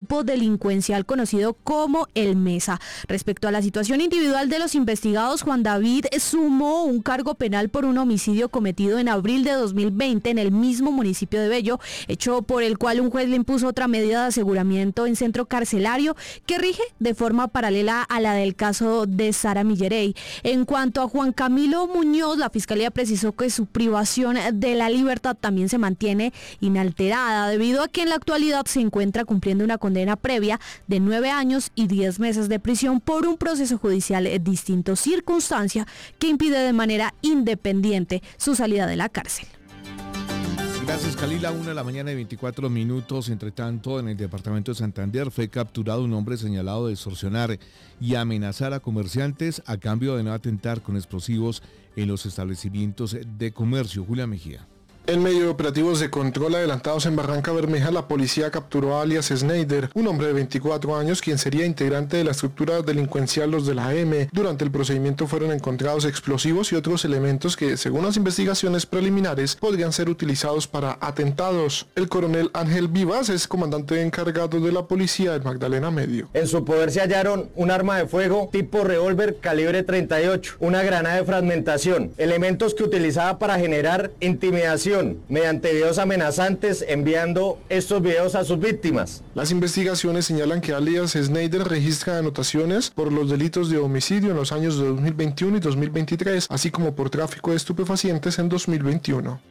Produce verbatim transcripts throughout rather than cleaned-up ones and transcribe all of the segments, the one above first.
grupo delincuencial conocido como el Mesa. Respecto a la situación individual de los investigados, Juan David sumó un cargo penal por un homicidio cometido en abril de dos mil veinte en el mismo municipio de Bello, hecho por el cual un juez le impuso otra medida de aseguramiento en centro carcelario que rige de forma paralela a la del caso de Sara Millerey. En cuanto a Juan Camilo Muñoz, la Fiscalía precisó que su privación de la libertad también se mantiene inalterada, debido a que en la actualidad se encuentra cumpliendo una condena previa de nueve años y diez meses de prisión por un proceso judicial distinto, circunstancia que impide de manera independiente su salida de la cárcel. Gracias, Kalila. Una de la mañana y veinticuatro minutos. Entre tanto, en el departamento de Santander fue capturado un hombre señalado de extorsionar y amenazar a comerciantes a cambio de no atentar con explosivos en los establecimientos de comercio. Julia Mejía. En medio de operativos de control adelantados en Barranca Bermeja, la policía capturó a alias Snyder, un hombre de veinticuatro años, quien sería integrante de la estructura delincuencial Los de la M. Durante el procedimiento fueron encontrados explosivos y otros elementos que, según las investigaciones preliminares, podrían ser utilizados para atentados. El coronel Ángel Vivas es comandante encargado de la policía del Magdalena Medio. En su poder se hallaron un arma de fuego tipo revólver calibre treinta y ocho, una granada de fragmentación, elementos que utilizaba para generar intimidación mediante videos amenazantes, enviando estos videos a sus víctimas. Las investigaciones señalan que alias Snyder registra anotaciones por los delitos de homicidio en los años de dos mil veintiuno y dos mil veintitrés, así como por tráfico de estupefacientes en dos mil veintiuno.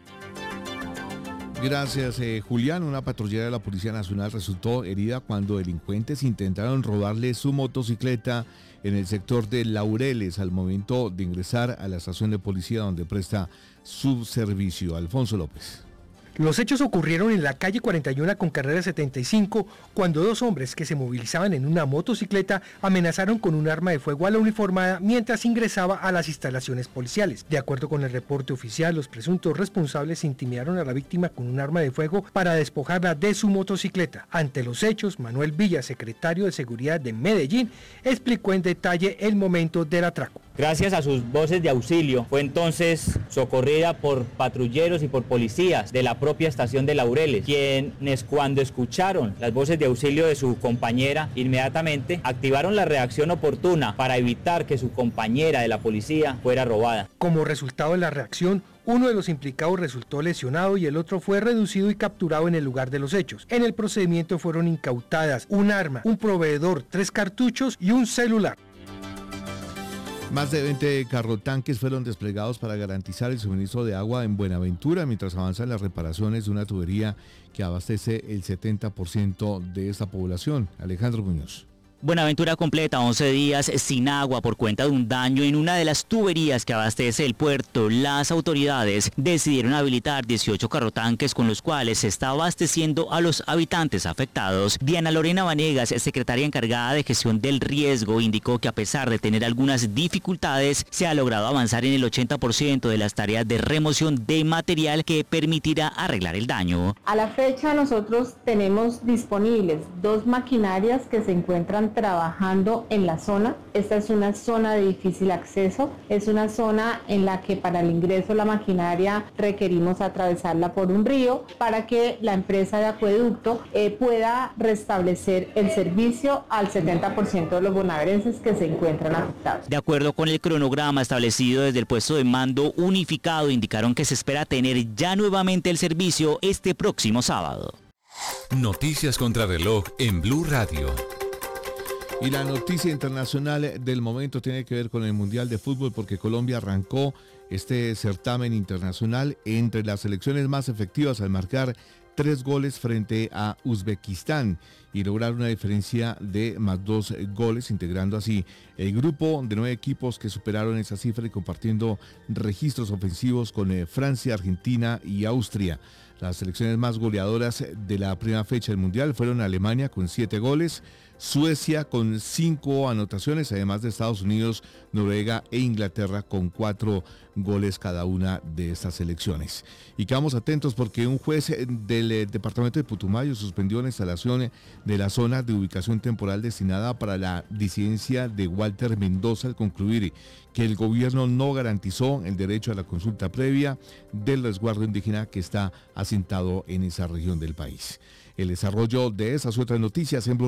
Gracias, eh, Julián. Una patrullera de la Policía Nacional resultó herida cuando delincuentes intentaron robarle su motocicleta en el sector de Laureles al momento de ingresar a la estación de policía donde presta su servicio. Alfonso López. Los hechos ocurrieron en la calle cuarenta y uno con carrera setenta y cinco, cuando dos hombres que se movilizaban en una motocicleta amenazaron con un arma de fuego a la uniformada mientras ingresaba a las instalaciones policiales. De acuerdo con el reporte oficial, los presuntos responsables intimidaron a la víctima con un arma de fuego para despojarla de su motocicleta. Ante los hechos, Manuel Villa, secretario de Seguridad de Medellín, explicó en detalle el momento del atraco. Gracias a sus voces de auxilio, fue entonces socorrida por patrulleros y por policías de la propia estación de Laureles, quienes cuando escucharon las voces de auxilio de su compañera, inmediatamente activaron la reacción oportuna para evitar que su compañera de la policía fuera robada. Como resultado de la reacción, uno de los implicados resultó lesionado y el otro fue reducido y capturado en el lugar de los hechos. En el procedimiento fueron incautadas un arma, un proveedor, tres cartuchos y un celular. Más de veinte carrotanques fueron desplegados para garantizar el suministro de agua en Buenaventura mientras avanzan las reparaciones de una tubería que abastece el setenta por ciento de esta población. Alejandro Muñoz. Buenaventura completa once días sin agua por cuenta de un daño en una de las tuberías que abastece el puerto. Las autoridades decidieron habilitar dieciocho carrotanques con los cuales se está abasteciendo a los habitantes afectados. Diana Lorena Vanegas, secretaria encargada de gestión del riesgo, indicó que a pesar de tener algunas dificultades, se ha logrado avanzar en el ochenta por ciento de las tareas de remoción de material que permitirá arreglar el daño. A la fecha nosotros tenemos disponibles dos maquinarias que se encuentran trabajando en la zona. Esta es una zona de difícil acceso, es una zona en la que para el ingreso de la maquinaria requerimos atravesarla por un río para que la empresa de acueducto eh, pueda restablecer el servicio al setenta por ciento de los bonaerenses que se encuentran afectados. De acuerdo con el cronograma establecido desde el puesto de mando unificado, indicaron que se espera tener ya nuevamente el servicio este próximo sábado. Noticias contra reloj en Blue Radio. Y la noticia internacional del momento tiene que ver con el Mundial de Fútbol porque Colombia arrancó este certamen internacional entre las selecciones más efectivas al marcar tres goles frente a Uzbekistán y lograr una diferencia de más dos goles, integrando así el grupo de nueve equipos que superaron esa cifra y compartiendo registros ofensivos con eh, Francia, Argentina y Austria. Las selecciones más goleadoras de la primera fecha del Mundial fueron Alemania con siete goles, Suecia con cinco anotaciones, además de Estados Unidos, Noruega e Inglaterra con cuatro goles cada una de estas selecciones. Y quedamos atentos porque un juez del eh, departamento de Putumayo suspendió la instalación de la zona de ubicación temporal destinada para la disidencia de Walter Mendoza al concluir que el gobierno no garantizó el derecho a la consulta previa del resguardo indígena que está asentado en esa región del país. El desarrollo de esas otras noticias en Blue